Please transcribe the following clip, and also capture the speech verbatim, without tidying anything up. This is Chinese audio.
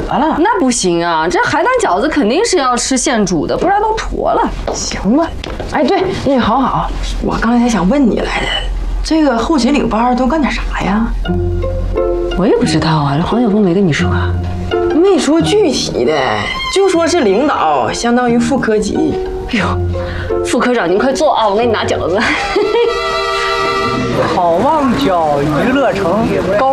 了。 那不行啊，这海胆饺子肯定是要吃现煮的，不然都坨了。 行吧。哎，对，那好好，我刚才想问你来着，这个后勤领班都干点啥呀？ 我也不知道啊，这黄晓峰没跟你说啊？ 没说具体的，就说是领导，相当于副科级。 哎呦，副科长您快坐啊，我给你拿饺子。 好望角娱乐城高